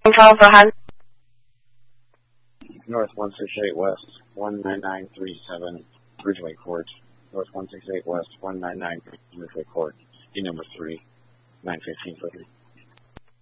call for Han. North 168 West 19937 Ridgeway Court. North 168 West 199 Ridgeway Court. D number 3 915 for 3.